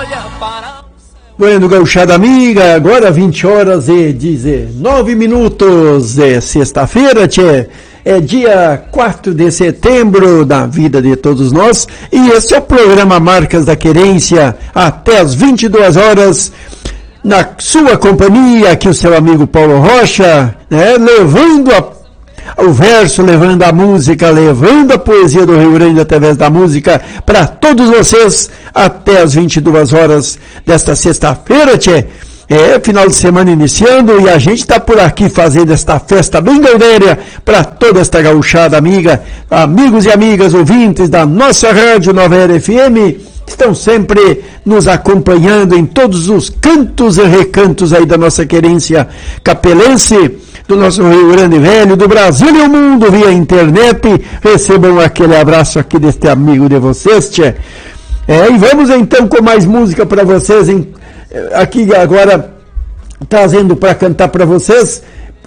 Bueno, gauchada amiga, agora 20 horas e 19 minutos de sexta-feira, tchê. É dia 4 de setembro da vida de todos nós e esse é o programa Marcas da Querência até as 22 horas na sua companhia, aqui o seu amigo Paulo Rocha, né, levando o verso, levando a música, levando a poesia do Rio Grande através da música para todos vocês até as 22 horas desta sexta-feira, tchê. É, final de semana iniciando e a gente está por aqui fazendo esta festa bem gaudéria para toda esta gauchada amiga, amigos e amigas ouvintes da nossa rádio Nova Era FM, estão sempre nos acompanhando em todos os cantos e recantos aí da nossa querência capelense, do nosso Rio Grande Velho, do Brasil e o mundo via internet. Recebam aquele abraço aqui deste amigo de vocês, tchê. E vamos então com mais música para vocês, aqui agora trazendo para cantar para vocês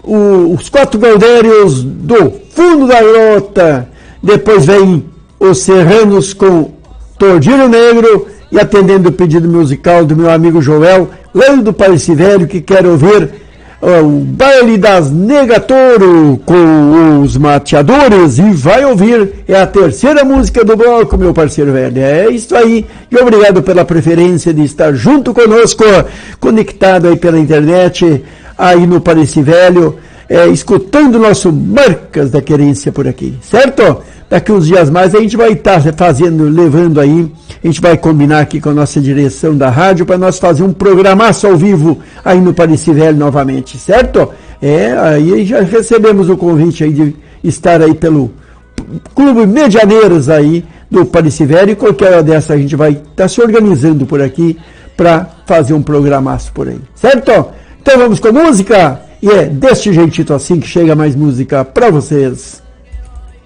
os quatro gaudérios do fundo da grota. Depois vem os Serranos com Tordilho Negro e atendendo o pedido musical do meu amigo Joel, lá do Pareci Velho, que quer ouvir o Baile das Negatoro com os Mateadores, e vai ouvir, é a terceira música do bloco, meu parceiro velho. É isso aí, e obrigado pela preferência de estar junto conosco, conectado aí pela internet, aí no Pareci Velho, escutando nosso Marcas da Querência por aqui, certo? Daqui uns dias mais a gente vai estar levando aí, a gente vai combinar aqui com a nossa direção da rádio para nós fazer um programaço ao vivo aí no Pareci Velho novamente, certo? Aí já recebemos o convite aí de estar aí pelo Clube Medianeiros aí do Pareci Velho, e qualquer hora dessa a gente vai estar se organizando por aqui para fazer um programaço por aí, certo? Então vamos com música, e é deste jeitito assim que chega mais música para vocês.